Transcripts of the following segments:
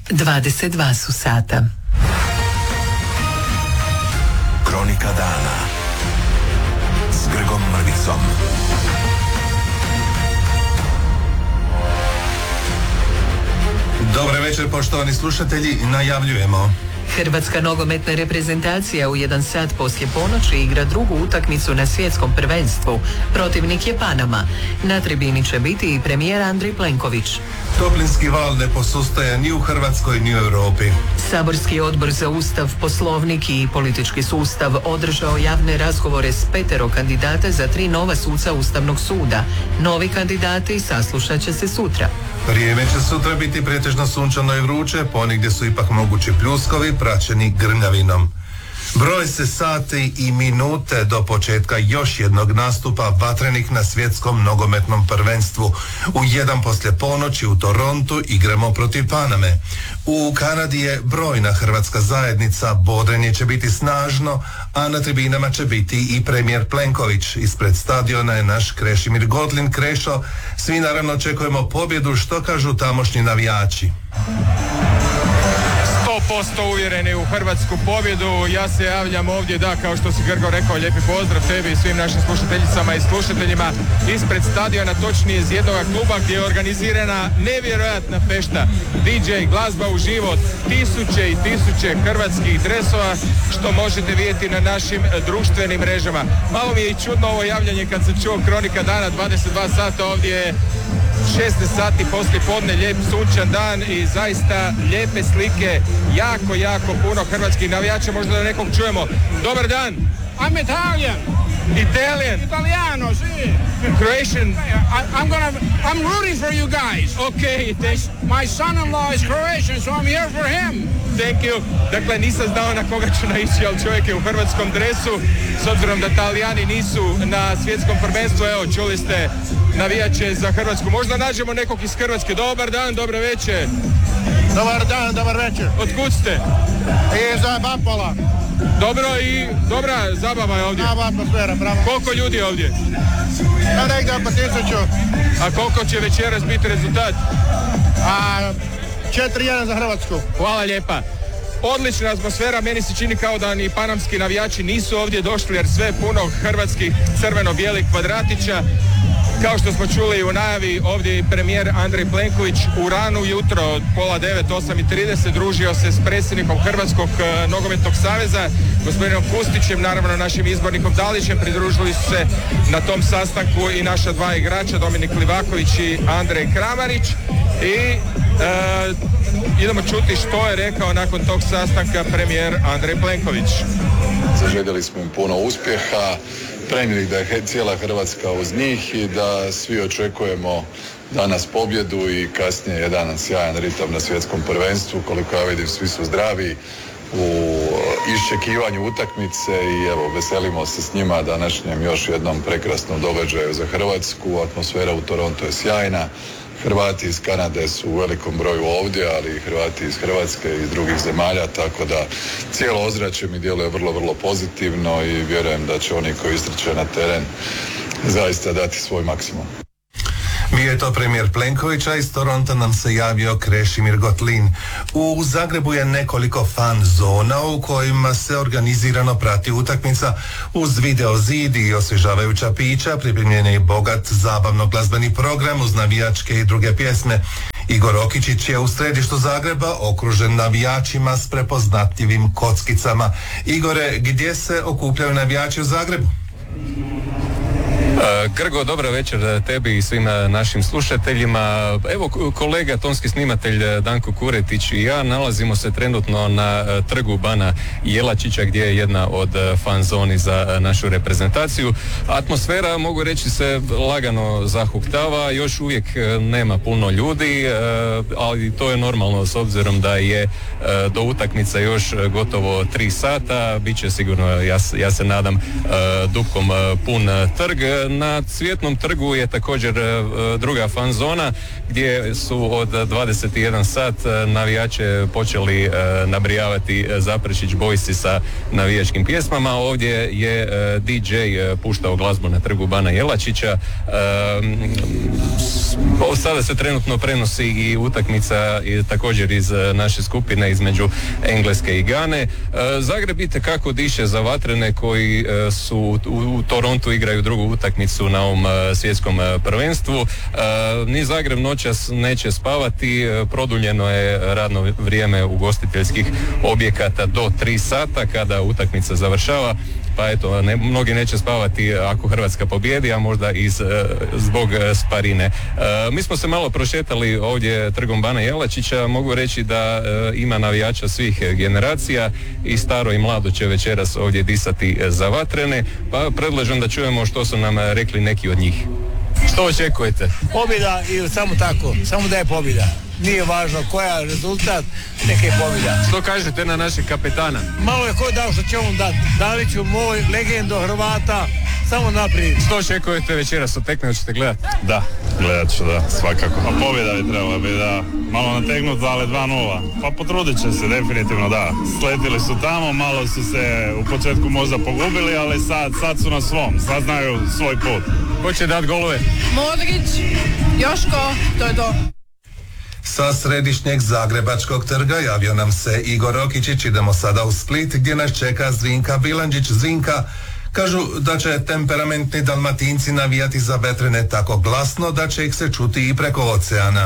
22 su sata. Kronika dana s Grgom Mrvicom. Dobar večer, poštovani slušatelji, najavljujemo. Hrvatska nogometna reprezentacija u 1 sat poslije ponoći igra drugu utakmicu na svjetskom prvenstvu. Protivnik je Panama. Na tribini će biti i premijer Andrej Plenković. Toplinski val ne posustaje ni u Hrvatskoj ni u Europi. Saborski odbor za Ustav, Poslovnik i politički sustav održao javne razgovore s 5 kandidata za 3 nova suca Ustavnog suda. Novi kandidati saslušat će se sutra. Vrijeme će sutra biti pretežno sunčano i vruće, ponegdje su ipak mogući pljuskovi praćeni grmljavinom. Broje se sati i minute do početka još jednog nastupa vatrenih na svjetskom nogometnom prvenstvu. U 1 poslije ponoći u Torontu igramo protiv Paname. U Kanadi je brojna hrvatska zajednica, bodrenje će biti snažno, a na tribinama će biti i premijer Plenković. Ispred stadiona je naš Krešimir Godlin. Krešo, svi naravno očekujemo pobjedu, što kažu tamošnji navijači? 100% uvjereni u hrvatsku pobjedu. Ja se javljam ovdje, da, kao što si Grgo rekao, lijepi pozdrav tebi i svim našim slušateljicama i slušateljima ispred stadiona, točnije iz jednog kluba gdje je organizirana nevjerojatna fešta. DJ, glazba u život, tisuće i tisuće hrvatskih dresova, što možete vidjeti na našim društvenim mrežama. Malo mi je i čudno ovo javljanje kad sam čuo Kronika dana, 22 sata, ovdje je 16 sati poslije podne, lijep sunčan dan i zaista lijepe slike, jako puno hrvatskih navijača, možda da nekog čujemo. Dobar dan! I'm Italian. Italiano, sì. Croatian. I'm rooting for you guys. Okay, My son-in-law is Croatian, so I'm here for him. Thank you. Dakle, nisam znao na koga ću naići, ali čovjek je u hrvatskom dresu. S obzirom da Talijani nisu na svjetskom prvenstvu, evo, čuli ste navijače za Hrvatsku. Možda nađemo nekog iz Hrvatske. Dobar dan, dobro večer. Dobar dan, dobar večer. Otkud ste? Iz Bampola. Dobro i dobra zabava je ovdje. Prava atmosfera, pravo. Koliko ljudi je ovdje? Negdje oko 1000. A koliko će večeras biti rezultat? 4-1 za Hrvatsku. Hvala lijepa. Odlična atmosfera, meni se čini kao da ni panamski navijači nisu ovdje došli jer sve je puno hrvatskih crveno-bijelih kvadratića. Kao što smo čuli u najavi, ovdje je premijer Andrej Plenković u ranu jutro od 8:30, 8:30 družio se s predsjednikom Hrvatskog nogometnog saveza, gospodinom Kustićem, naravno našim izbornikom Dalićem. Pridružili su se na tom sastanku i naša 2 igrača, Dominik Livaković i Andrej Kramarić. I idemo čuti što je rekao nakon tog sastanka premijer Andrej Plenković. Zaželjeli smo im puno uspjeha, prenijeli da je cijela Hrvatska uz njih i da svi očekujemo danas pobjedu i kasnije jedan sjajan ritam na svjetskom prvenstvu. Koliko ja vidim, svi su zdravi u iščekivanju utakmice i evo, veselimo se s njima današnjem još jednom prekrasnom događaju za Hrvatsku. Atmosfera u Torontu je sjajna. Hrvati iz Kanade su u velikom broju ovdje, ali i Hrvati iz Hrvatske i iz drugih zemalja, tako da cijelo ozračje mi djeluje vrlo pozitivno i vjerujem da će oni koji istrče na teren zaista dati svoj maksimum. Bio je to premijer Plenković, a iz Toronta nam se javio Krešimir Godlin. U Zagrebu je nekoliko fan zona u kojima se organizirano prati utakmica uz video zid i osvježavajuća pića. Pripremljen je bogat zabavno glazbeni program uz navijačke i druge pjesme. Igor Okičić je u središtu Zagreba okružen navijačima s prepoznatljivim kockicama. Igore, gdje se okupljaju navijači u Zagrebu? Grgo, dobra večer tebi i svim našim slušateljima. Evo, kolega, tonski snimatelj Danko Kuretić i ja nalazimo se trenutno na trgu Bana Jelačića gdje je jedna od fan zoni za našu reprezentaciju. Atmosfera, mogu reći, se lagano zahuktava, još uvijek nema puno ljudi, ali to je normalno s obzirom da je do utakmice još gotovo 3 sata. Biće sigurno, ja se nadam, dupkom pun trg. Na Cvjetnom trgu je također druga fan zona gdje su od 21 sat navijače počeli nabrijavati Zaprešić Boysi sa navijačkim pjesmama. Ovdje je DJ puštao glazbu na trgu Bana Jelačića. Sada se trenutno prenosi i utakmica također iz naše skupine između Engleske i Gane. Zagreb itekako diše za vatrene koji su u Torontu igraju drugu utakmicu na ovom svjetskom prvenstvu. Ni Zagreb noćas neće spavati, produljeno je radno vrijeme ugostiteljskih objekata do 3 sata kada utakmica završava. Pa eto, mnogi neće spavati ako Hrvatska pobjedi, a možda i zbog sparine. Mi smo se malo prošetali ovdje trgom Bana Jelačića. Mogu reći da ima navijača svih generacija i staro i mlado će večeras ovdje disati za vatrene. Pa predlažem da čujemo što su nam rekli neki od njih. Što očekujete? Pobjeda ili samo tako, samo da je pobjeda. Nije važno koja je rezultat, neka je pobjeda. Što kažete na našeg kapetana? Malo je ko dao što će on dati. Daliću moj, legendo Hrvata, samo naprijed. Što očekujete večeras od tekme, hoćete gledati? Da, gledat ću, da, svakako. A pobjeda bi trebala biti, da, malo nategnuti, ali 2-0. Pa potrudit će se, definitivno, da. Sletili su tamo, malo su se u početku možda pogubili, ali sad su na svom, sad znaju svoj put. Ko će dati golove? Modrić, Joško, to je to. Sa središnjeg Zagrebačkog trga javio nam se Igor Rokičić. Idemo sada u Split gdje nas čeka Zrinka Bilandžić. Zrinka, kažu da će temperamentni Dalmatinci navijati za vetrene tako glasno da će ih se čuti i preko oceana.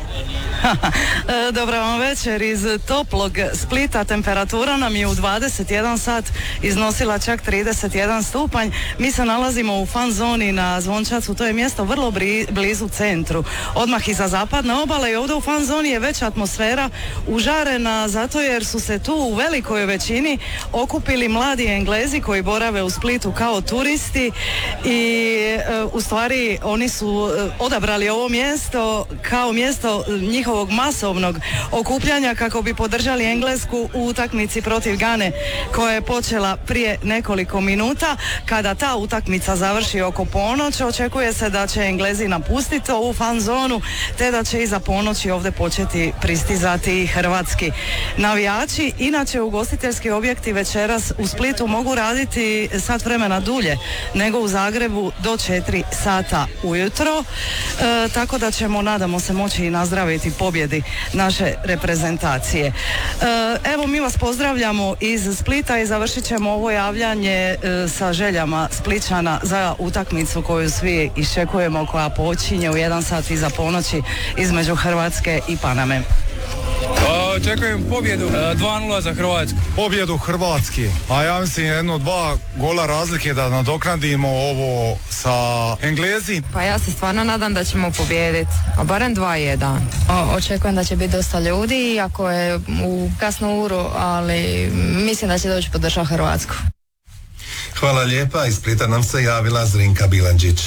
Dobro vam večer iz toplog Splita. Temperatura nam je u 21 sat iznosila čak 31 stupanj. Mi se nalazimo u fan zoni na Zvončacu, to je mjesto vrlo blizu centru, odmah iza zapadne obale, i ovdje u fan zoni je već atmosfera užarena zato jer su se tu u velikoj većini okupili mladi Englezi koji borave u Splitu kao turisti i u stvari oni su odabrali ovo mjesto kao mjesto njihovog masovnog okupljanja kako bi podržali Englesku u utakmici protiv Gane koja je počela prije nekoliko minuta. Kada ta utakmica završi oko ponoći, očekuje se da će Englezi napustiti ovu fan zonu te da će iza ponoći ovdje početi pristizati i hrvatski navijači. Inače, ugostiteljski objekti večeras u Splitu mogu raditi sat vremena dulje nego u Zagrebu do 4 sata ujutro, tako da ćemo, nadamo se, moći i nazdraviti pobjedi naše reprezentacije. Evo, mi vas pozdravljamo iz Splita i završit ćemo ovo javljanje sa željama Spličana za utakmicu koju svi iščekujemo, koja počinje u 1 sat iza ponoći između Hrvatske i Paname. Očekujem pobjedu 2-0 za Hrvatsku. Pobjedu Hrvatske, a ja mislim 1-2 gola razlike da nadoknadimo ovo sa Englezi. Pa ja se stvarno nadam da ćemo pobijediti, a barem 2-1. Očekujem da će biti dosta ljudi, iako je u kasnu uru, ali mislim da će doći podržati Hrvatsku. Hvala lijepa, iz Splita nam se javila Zrinka Bilandžić.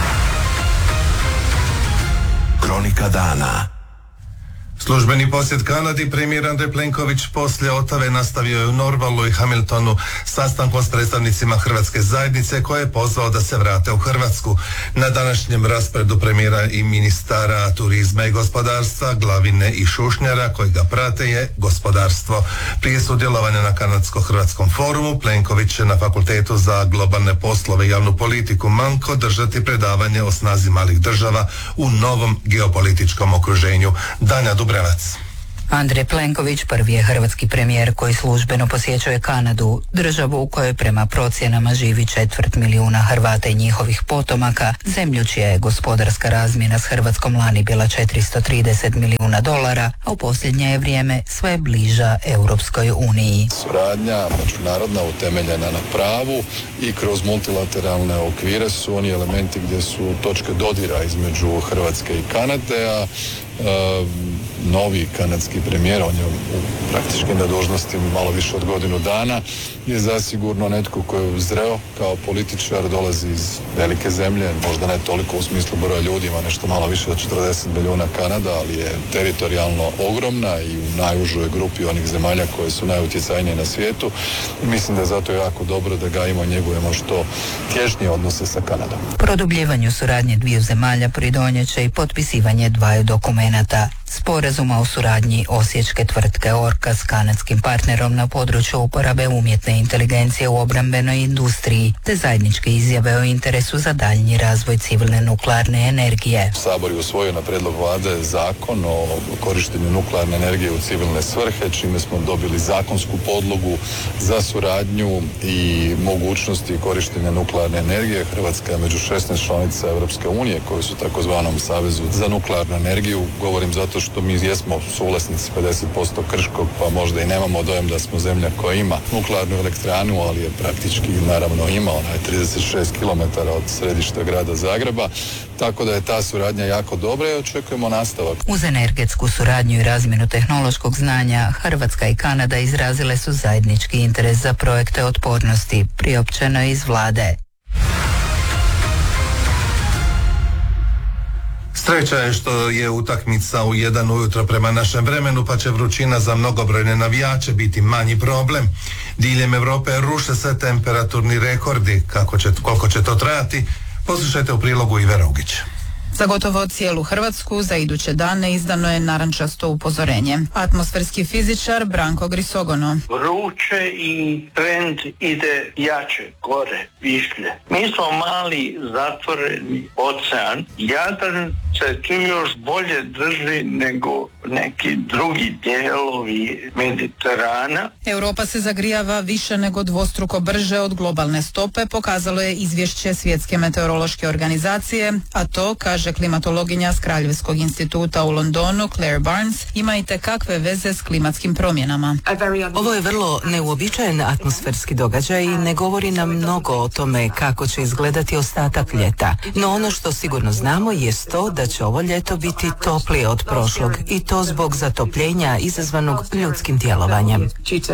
Kronika dana. Službeni posjet Kanadi premijer Andrej Plenković poslije Otave nastavio je u Norvalu i Hamiltonu sastankom s predstavnicima hrvatske zajednice koje je pozvao da se vrate u Hrvatsku. Na današnjem rasporedu premijera i ministara turizma i gospodarstva Glavine i Šušnjara koji ga prate je gospodarstvo. Prije sudjelovanja na kanadsko-hrvatskom forumu Plenković će na Fakultetu za globalne poslove i javnu politiku Manko držati predavanje o snazi malih država u novom geopolitičkom okruženju. Danja Dubrevac. Andrej Plenković prvi je hrvatski premijer koji službeno posjećuje Kanadu, državu u kojoj prema procjenama živi 250.000 Hrvata i njihovih potomaka, zemlju čija je gospodarska razmjena s Hrvatskom lani bila $430 milijuna, a u posljednje je vrijeme sve bliža Europskoj uniji. Suradnja međunarodna utemeljena na pravu i kroz multilateralne okvire su oni elementi gdje su točke dodira između Hrvatske i Kanade, a novi kanadski premijer, on je praktički na dužnosti malo više od godinu dana, je zasigurno netko koji je zreo kao političar, dolazi iz velike zemlje, možda ne toliko u smislu broja ljudi, ima nešto malo više od 40 milijuna Kanada, ali je teritorijalno ogromna i u najužoj grupi onih zemalja koje su najutjecajnije na svijetu. I mislim da je zato jako dobro da gajimo i njegujemo što tješnije odnose sa Kanadom. Produbljivanju suradnje dviju zemalja pridonijet će i potpisivanje dvaju dokumenata. Sporazuma o suradnji osječke tvrtke Orka s kanadskim partnerom na području uporabe umjetne inteligencije u obrambenoj industriji, te zajedničke izjave o interesu za daljnji razvoj civilne nuklearne energije. Sabor je usvojio na prijedlog vlade zakon o korištenju nuklearne energije u civilne svrhe, čime smo dobili zakonsku podlogu za suradnju i mogućnosti korištenja nuklearne energije. Hrvatska je među 16 članica Europske unije koji su takozvanom Savezu za nuklearnu energiju. Govorim zato što mi jesmo suvlasnici 50% Krškog, pa možda i nemamo dojam da smo zemlja koja ima nuklearnu elektranu, ali je praktički naravno ima, ona je 36 km od središta grada Zagreba, tako da je ta suradnja jako dobra i očekujemo nastavak. Uz energetsku suradnju i razmjenu tehnološkog znanja, Hrvatska i Kanada izrazile su zajednički interes za projekte otpornosti, priopćeno je iz vlade. Sreća je što je utakmica u 1 ujutro prema našem vremenu, pa će vrućina za mnogobrojne navijače biti manji problem. Diljem Europe ruše se temperaturni rekordi. Koliko će to trajati, poslušajte u prilogu Ive Rogić. Za gotovo cijelu Hrvatsku za iduće dane izdano je narančasto upozorenje. Atmosferski fizičar Branko Grisogono. Vruće i trend ide jače, gore, višlje. Mi smo mali zatvoreni ocean. Jadran se tu još bolje drži nego neki drugi dijelovi Mediterana. Europa se zagrijava više nego dvostruko brže od globalne stope, pokazalo je izvješće Svjetske meteorološke organizacije, a to, kaže klimatologinja s Kraljevskog instituta u Londonu Claire Barnes, ima i tekakve veze s klimatskim promjenama. Ovo je vrlo neuobičajen atmosferski događaj i ne govori nam mnogo o tome kako će izgledati ostatak ljeta. No ono što sigurno znamo jest to da će ovo ljeto biti toplije od prošlog i to zbog zatopljenja izazvanog ljudskim djelovanjem.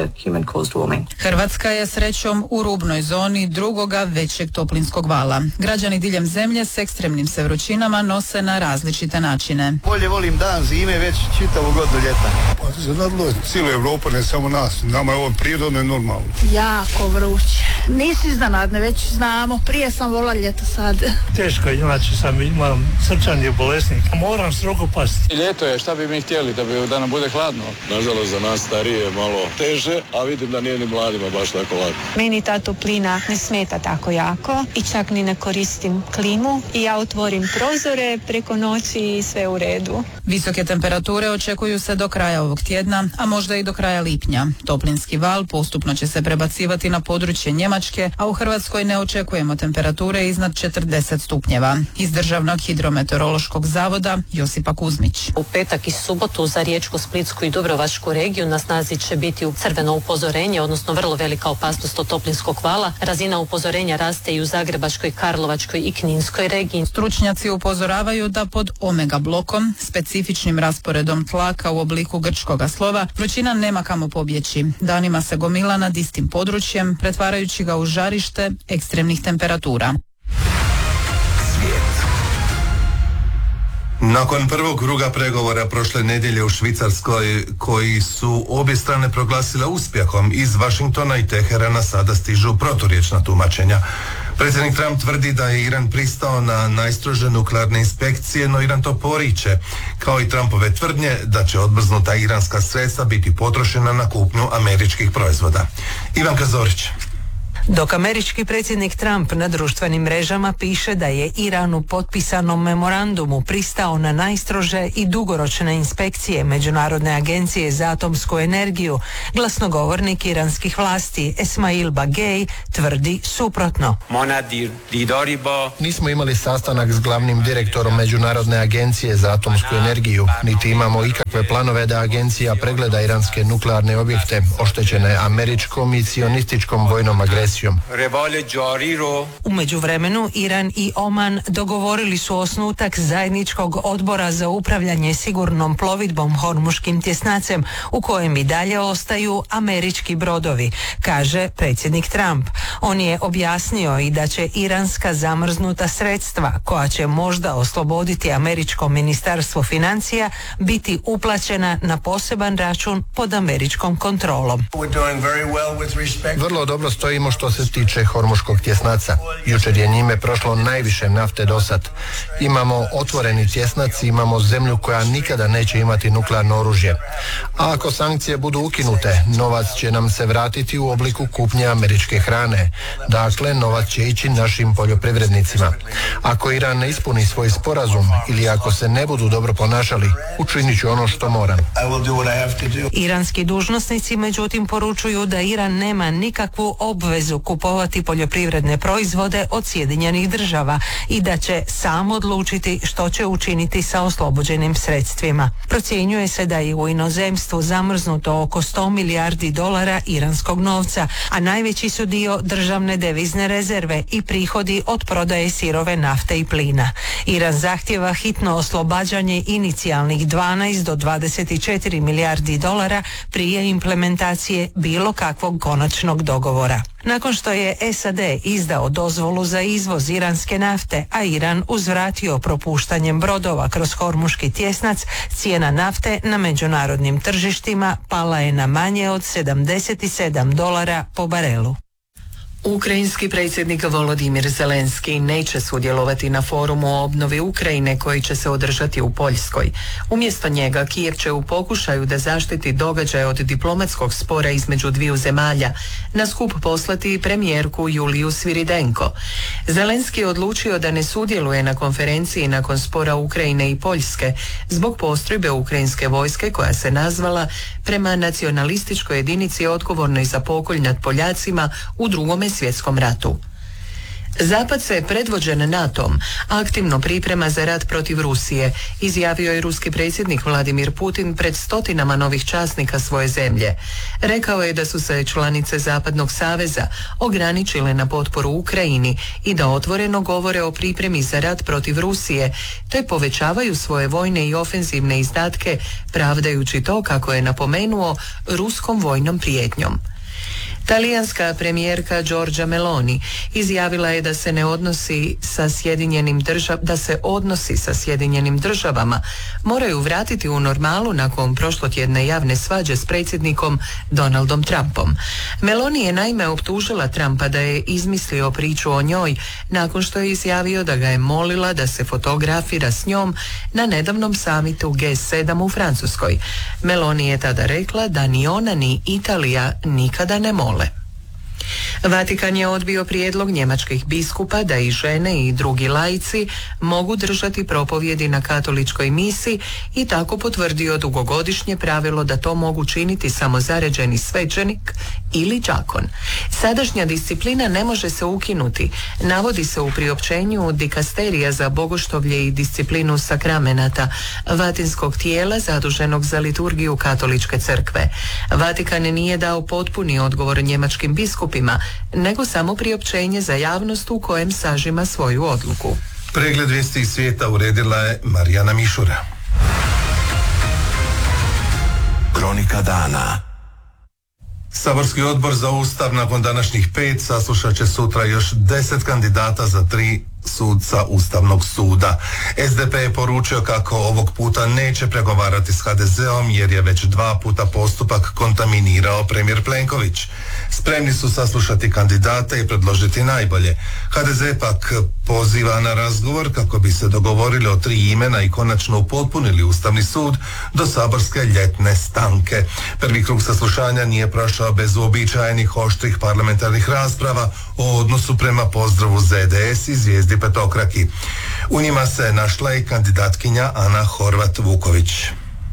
Hrvatska je srećom u rubnoj zoni drugoga većeg toplinskog vala. Građani diljem zemlje s ekstremnim se vrućinama nose na različite načine. Bolje volim dan zime već čitavu godinu ljeta. Pa zanadilo je cijelu Evropu, ne samo nas. Nama je ovo prirodno i normalno. Jako vruće. Nisi iznenadne, već znamo. Prije sam volila ljeto sad. Teško je, inače imam srčani bolesnik. Moram strogo pasti. Ljeto je, šta bi mi htjeli, da nam bude hladno? Nažalost za nas starije je malo teže, a vidim da nije ni mladima baš tako lako. Meni ta toplina ne smeta tako jako i čak ni ne koristim klimu i ja otvorim prozore preko noći i sve u redu. Visoke temperature očekuju se do kraja ovog tjedna, a možda i do kraja lipnja. Toplinski val postupno će se prebacivati na područje Njemačke, a u Hrvatskoj ne očekujemo temperature iznad 40 stupnjeva. Iz Državnog hidrometeorološkog zavoda Josipa Kuzmić. U petak i subotu za Riječku, Splitsku i Dubrovačku regiju na snazi će biti crveno upozorenje, odnosno vrlo velika opasnost od toplinskog vala. Razina upozorenja raste i u Zagrebačkoj, Karlovačkoj i Kninskoj regiji. Stručnjaci upozoravaju da pod omega blokom, specifičnim rasporedom tlaka u obliku grčkoga slova, vrućina nema kamo pobjeći. Danima se gomila nad istim područjem, pretvarajući ga u žarište ekstremnih temperatura. Nakon prvog kruga pregovora prošle nedjelje u Švicarskoj, koji su obje strane proglasile uspjehom, iz Washingtona i Teherana sada stižu proturječna tumačenja. Predsjednik Trump tvrdi da je Iran pristao na najstrože nuklearne inspekcije, no Iran to poriče, kao i Trumpove tvrdnje da će odmrznuta iranska sredstva biti potrošena na kupnju američkih proizvoda. Ivanka Zorić. Dok američki predsjednik Trump na društvenim mrežama piše da je Iran u potpisanom memorandumu pristao na najstrože i dugoročne inspekcije Međunarodne agencije za atomsku energiju, glasnogovornik iranskih vlasti Esmail Bagej tvrdi suprotno. Nismo imali sastanak s glavnim direktorom Međunarodne agencije za atomsku energiju, niti imamo ikakve planove da agencija pregleda iranske nuklearne objekte oštećene američkom i cionističkom vojnom agresijom agresijom. U međuvremenu Iran i Oman dogovorili su osnutak zajedničkog odbora za upravljanje sigurnom plovidbom Hormuškim tjesnacem u kojem i dalje ostaju američki brodovi, kaže predsjednik Trump. On je objasnio i da će iranska zamrznuta sredstva koja će možda osloboditi američko ministarstvo financija biti uplaćena na poseban račun pod američkom kontrolom. Vrlo dobro stojimo što se tiče Hormuškog tjesnaca. Jučer je njime prošlo najviše nafte do sad. Imamo otvoreni tjesnac, imamo zemlju koja nikada neće imati nuklearno oružje. A ako sankcije budu ukinute, novac će nam se vratiti u obliku kupnje američke hrane. Dakle, novac će ići našim poljoprivrednicima. Ako Iran ne ispuni svoj sporazum ili ako se ne budu dobro ponašali, učinit ću ono što moram. Iranski dužnosnici međutim poručuju da Iran nema nikakvu obvezu kupovati poljoprivredne proizvode od Sjedinjenih Država i da će sam odlučiti što će učiniti sa oslobođenim sredstvima. Procjenjuje se da je u inozemstvu zamrznuto oko 100 milijardi dolara iranskog novca, a najveći su dio državne devizne rezerve i prihodi od prodaje sirove nafte i plina. Iran zahtijeva hitno oslobađanje inicijalnih 12 do 24 milijardi dolara prije implementacije bilo kakvog konačnog dogovora. Nakon što je SAD izdao dozvolu za izvoz iranske nafte, a Iran uzvratio propuštanjem brodova kroz Hormuški tjesnac, cijena nafte na međunarodnim tržištima pala je na manje od $77 po barelu. Ukrajinski predsjednik Volodimir Zelenski neće sudjelovati na forumu o obnovi Ukrajine koji će se održati u Poljskoj. Umjesto njega Kijev će u pokušaju da zaštiti događaje od diplomatskog spora između dviju zemalja na skup poslati premijerku Juliju Sviridenko. Zelenski je odlučio da ne sudjeluje na konferenciji nakon spora Ukrajine i Poljske zbog postrojbe ukrajinske vojske koja se nazvala prema nacionalističkoj jedinici odgovornoj za pokolj nad Poljacima u Drugome svjetskom ratu. Zapad se, predvođen NATO-om, aktivno priprema za rat protiv Rusije, izjavio je ruski predsjednik Vladimir Putin pred stotinama novih časnika svoje zemlje. Rekao je da su se članice Zapadnog saveza ograničile na potporu Ukrajini i da otvoreno govore o pripremi za rat protiv Rusije, te povećavaju svoje vojne i ofenzivne izdatke, pravdajući to, kako je napomenuo, ruskom vojnom prijetnjom. Talijanska premijerka Giorgia Meloni izjavila je da se odnosi sa Sjedinjenim Državama moraju vratiti u normalu nakon prošlotjedne javne svađe s predsjednikom Donaldom Trumpom. Meloni je naime optužila Trumpa da je izmislio priču o njoj nakon što je izjavio da ga je molila da se fotografira s njom na nedavnom samitu G7 u Francuskoj. Meloni je tada rekla da ni ona ni Italija nikada ne mole. Vatikan je odbio prijedlog njemačkih biskupa da i žene i drugi laici mogu držati propovjedi na katoličkoj misi i tako potvrdio dugogodišnje pravilo da to mogu činiti samo zaređeni svećenik ili đakon. Sadašnja disciplina ne može se ukinuti, navodi se u priopćenju dikasterija za bogoštovlje i disciplinu sakramenata, vatinskog tijela zaduženog za liturgiju katoličke crkve. Vatikan nije dao potpuni odgovor njemačkim biskupima, nego samo priopćenje za javnost u kojem sažima svoju odluku. Pregled vijesti iz svijeta uredila je Marijana Mišura. Kronika dana. Saborski odbor za Ustav nakon današnjih 5 saslušat će sutra još 10 kandidata za 3 sudca Ustavnog suda. SDP je poručio kako ovog puta neće pregovarati s HDZ-om jer je već 2 puta postupak kontaminirao premijer Plenković. Spremni su saslušati kandidate i predložiti najbolje. HDZ pak poziva na razgovor kako bi se dogovorili o 3 imena i konačno upotpunili Ustavni sud do saborske ljetne stanke. Prvi krug saslušanja nije prošao bez uobičajenih oštrih parlamentarnih rasprava o odnosu prema pozdravu ZDS i zvijezdi petokraki. U njima se našla i kandidatkinja Ana Horvat Vuković.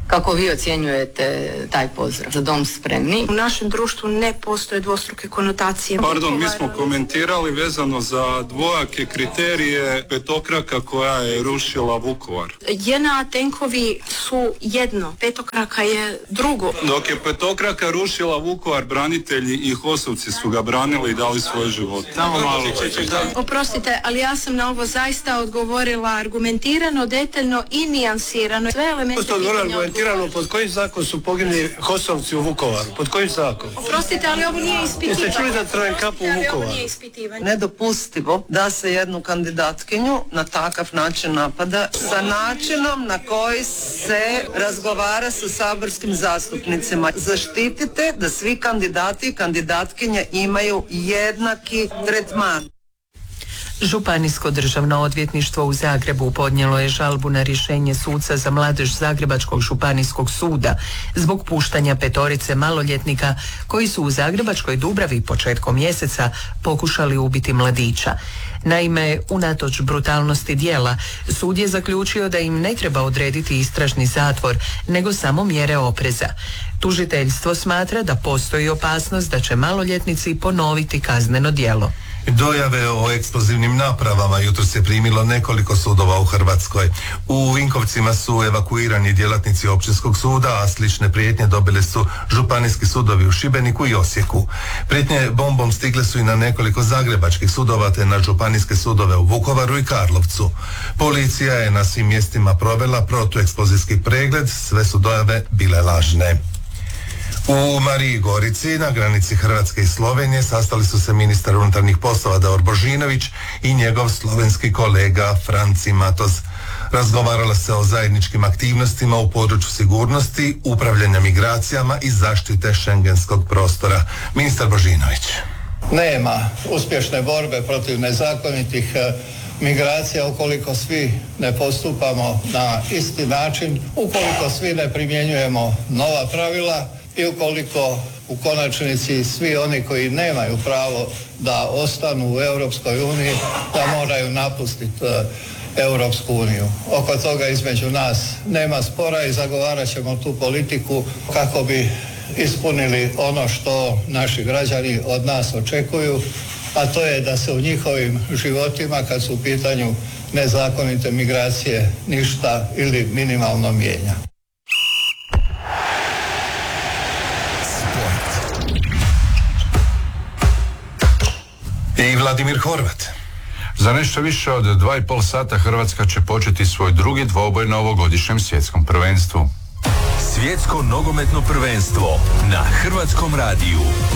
Kako vi ocjenjujete taj pozdrav za dom spremni? U našem društvu ne postoje dvostruke konotacije. Pardon, mi smo komentirali vezano za dvojake kriterije petokraka koja je rušila Vukovar. JNA tenkovi su jedno, petokraka je drugo. Dok je petokraka rušila Vukovar, branitelji i HOS-ovci su ga branili i dali svoj život. Samo malo. Oprostite, ali ja sam na ovo zaista odgovorila argumentirano, detaljno i nijansirano. Sve elemente argumentirano, pod kojim zakon su poginuli HOS-ovci u Vukovaru? Pod kojim zakon? Oprostite, ali ovo nije ispitivanje. Jeste čuli za Trojenkapu u Vukovaru? Nedopustivo da se jednu kandidatkinju na takav način napada sa načinom na koji se razgovara sa saborskim zastupnicima. Zaštitite da svi kandidati i kandidatkinje imaju jednaki tretman. Županijsko državno odvjetništvo u Zagrebu podnijelo je žalbu na rješenje suca za mladež Zagrebačkog županijskog suda zbog puštanja 5 maloljetnika koji su u Zagrebačkoj Dubravi početkom mjeseca pokušali ubiti mladića. Naime, unatoč brutalnosti djela, sud je zaključio da im ne treba odrediti istražni zatvor, nego samo mjere opreza. Tužiteljstvo smatra da postoji opasnost da će maloljetnici ponoviti kazneno djelo. Dojave o eksplozivnim napravama jutros se primilo nekoliko sudova u Hrvatskoj. U Vinkovcima su evakuirani djelatnici općinskog suda, a slične prijetnje dobili su županijski sudovi u Šibeniku i Osijeku. Prijetnje bombom stigle su i na nekoliko zagrebačkih sudova te na županijske sudove u Vukovaru i Karlovcu. Policija je na svim mjestima provela protueksplozijski pregled, sve su dojave bile lažne. U Mariji Gorici, na granici Hrvatske i Slovenije, sastali su se ministar unutarnjih poslova Davor Božinović i njegov slovenski kolega Franci Matoz. Razgovaralo se o zajedničkim aktivnostima u području sigurnosti, upravljanja migracijama i zaštite šengenskog prostora. Ministar Božinović. Nema uspješne borbe protiv nezakonitih migracija ukoliko svi ne postupamo na isti način, ukoliko svi ne primjenjujemo nova pravila i ukoliko u konačnici svi oni koji nemaju pravo da ostanu u Europskoj uniji, da moraju napustiti Europsku uniju. Oko toga između nas nema spora i zagovarat ćemo tu politiku kako bi ispunili ono što naši građani od nas očekuju, a to je da se u njihovim životima, kad su u pitanju nezakonite migracije, ništa ili minimalno mijenja. I Vladimir Horvat. Za nešto više od 2,5 sata Hrvatska će početi svoj drugi dvoboj na ovogodišnjem svjetskom prvenstvu. Svjetsko nogometno prvenstvo na Hrvatskom radiju.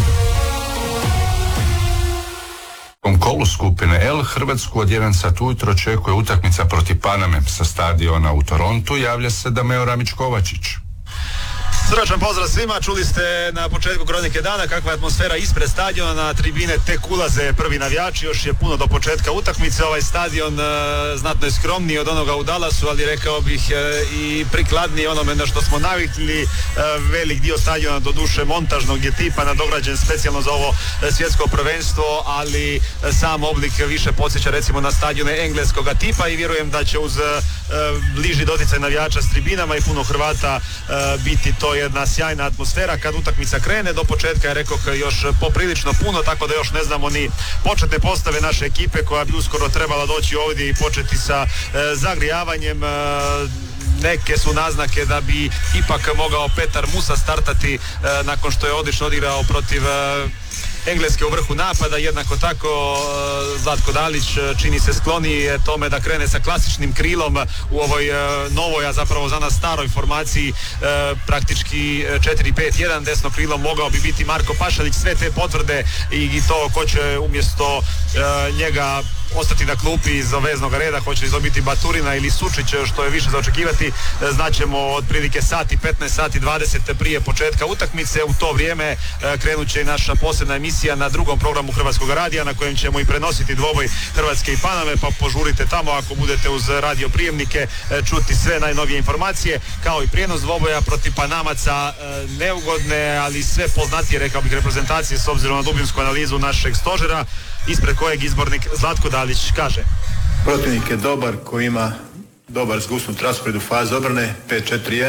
U kolu skupine L Hrvatsku od 1 sat ujutro očekuje utakmica protiv Paname sa stadiona u Torontu. Javlja se Dameo Ramić-Kovačić. Srdačan pozdrav svima, čuli ste na početku Kronike dana kakva je atmosfera ispred stadiona, na tribine tek ulaze prvi navijači, još je puno do početka utakmice. Ovaj stadion znatno je skromniji od onoga u Dallasu, ali rekao bih i prikladniji onome na što smo navikli. Velik dio stadiona, do duše montažnog je tipa, nadograđen specijalno za ovo svjetsko prvenstvo, ali sam oblik više podsjeća recimo na stadione engleskog tipa i vjerujem da će uz bliži doticaj navijača s tribinama i puno Hrvata biti to jedna sjajna atmosfera. Kad utakmica krene, do početka je rekoh još poprilično puno, tako da još ne znamo ni početne postave naše ekipe koja bi uskoro trebala doći ovdje i početi sa zagrijavanjem. Neke su naznake da bi ipak mogao Petar Musa startati nakon što je odlično odigrao protiv Engleske u vrhu napada. Jednako tako Zlatko Dalić čini se skloni tome da krene sa klasičnim krilom u ovoj novoj, a zapravo za nas staroj formaciji, praktički 4-5-1. Desno krilo mogao bi biti Marko Pašalić. Sve te potvrde i to ko će umjesto njega ostati na klupi iz veznog reda, hoće li to biti Baturina ili Sučić, što je više za očekivati, znaćemo otprilike sat i 15, sat i 20 prije početka utakmice. U to vrijeme krenut će i naša posebna emisija na drugom programu Hrvatskog radija, na kojem ćemo i prenositi dvoboj Hrvatske i Paname, pa požurite tamo ako budete uz radio prijemnike čuti sve najnovije informacije, kao i prijenos dvoboja protiv Panamaca, neugodne, ali sve poznatije, rekao bih, reprezentacije s obzirom na dubinsku analizu našeg stožera, ispred kojeg izbornik Zlatko Dalić kaže: protivnik je dobar, koji ima dobar zgusnut raspored u fazi obrane 5-4-1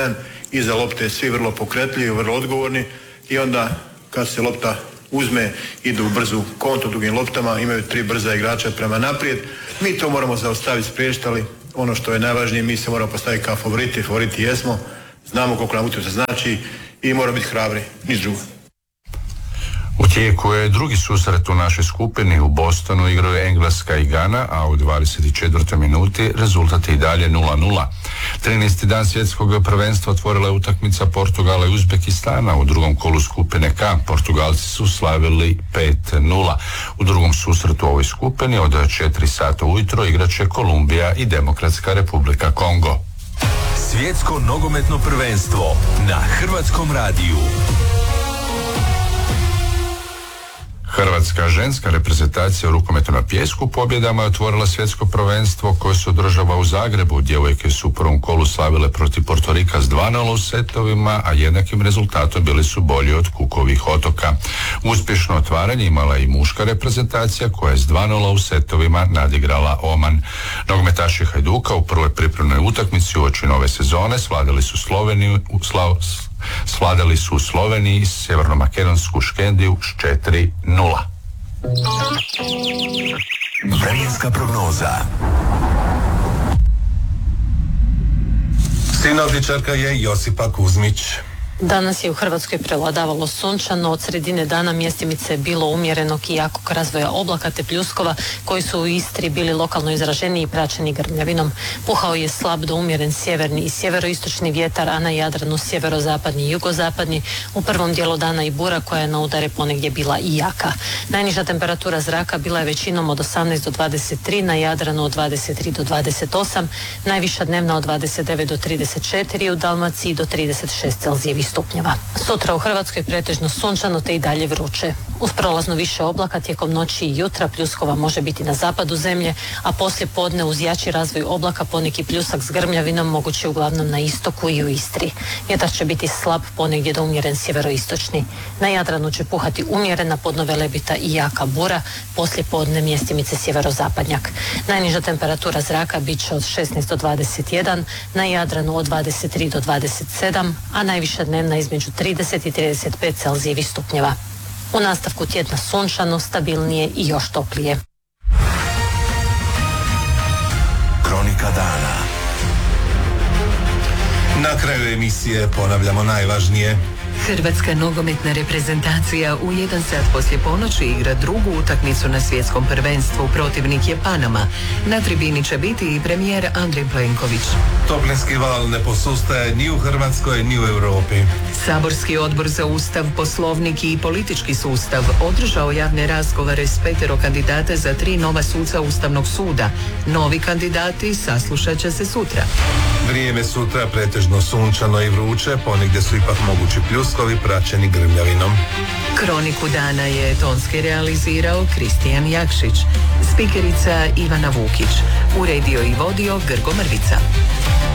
iza lopte svi vrlo pokretljivi, vrlo odgovorni i onda kad se lopta uzme, idu u brzu kontu dugim loptama, imaju 3 brza igrača prema naprijed. Mi to moramo zaustaviti, spriječiti, ali ono što je najvažnije, mi se moramo postaviti kao favoriti jesmo, znamo koliko nam utakmica znači i moramo biti hrabri, niš drugo. U tijeku je drugi susret u našoj skupini. U Bostonu igraju Engleska i Gana, a u 24. minuti rezultat je i dalje 0-0. 13. dan svjetskog prvenstva otvorila je utakmica Portugala i Uzbekistana. U drugom kolu skupine K Portugalci su slavili 5-0. U drugom susretu u ovoj skupini od 4 sata ujutro igraće Kolumbija i Demokratska Republika Kongo. Svjetsko nogometno prvenstvo na Hrvatskom radiju. Hrvatska ženska reprezentacija u rukometu na pijesku pobjedama je otvorila svjetsko prvenstvo koje se održava u Zagrebu. Djevojke su u prvom kolu slavile protiv Portorika s 2-0 u setovima, a jednakim rezultatom bili su bolji od Kukovih otoka. Uspješno otvaranje imala i muška reprezentacija koja je s 2-0 u setovima nadigrala Oman. Nogometaši Hajduka u prvoj pripremnoj utakmici uoči nove sezone svladali su u Sloveniji sjevernomakedonsku Škendiju s 4-0. Vremenska prognoza. Sinoptičarka je Josipa Kuzmić. Danas je u Hrvatskoj prevladavalo sunčano, od sredine dana mjestimice je bilo umjerenog i jakog razvoja oblaka te pljuskova koji su u Istri bili lokalno izraženiji i praćeni grmljavinom. Puhao je slab do umjeren sjeverni i sjeveroistočni vjetar, a na Jadranu sjeverozapadni i jugozapadni. U prvom dijelu dana i bura koja je na udare ponegdje bila i jaka. Najniža temperatura zraka bila je većinom od 18 do 23, na Jadranu od 23 do 28, najviša dnevna od 29 do 34, u Dalmaciji do 36 Celzijevih stupnjeva. Sutra u Hrvatskoj pretežno sunčano te i dalje vruće. Uz prolazno više oblaka tijekom noći i jutra pljuskova može biti na zapadu zemlje, a poslije podne uz jači razvoj oblaka poneki pljusak s grmljavinom moguće uglavnom na istoku i u Istri. Vjetar će biti slab, ponegdje do umjeren sjeveroistočni. Na Jadranu će puhati umjerena, podno Velebita i jaka bura, poslije podne mjestimice sjeverozapadnjak. Najniža temperatura zraka bit će od 16 do 21, na Jadranu od 23 do 27, a najviša dnevna između 30 i 35 Celzijevih stupnjeva. U nastavku tjedna sunčano, stabilnije i još toplije. Kronika dana. Na kraju emisije ponavljamo najvažnije. Hrvatska nogometna reprezentacija u 1 sat poslije ponoći igra drugu utakmicu na svjetskom prvenstvu. Protivnik je Panama. Na tribini će biti i premijer Andrej Plenković. Toplinski val ne posustaje ni u Hrvatskoj ni u Europi. Saborski odbor za Ustav, Poslovnik i politički sustav održao javne razgovore s 5 kandidata za 3 nova suca Ustavnog suda. Novi kandidati saslušat će se sutra. Vrijeme sutra pretežno sunčano i vruće, ponegdje su ipak mogući pljuskovi praćeni grmljavinom. Kroniku dana je tonski realizirao Kristijan Jakšić, spikerica Ivana Vukić, uredio i vodio Grgo Mrvica.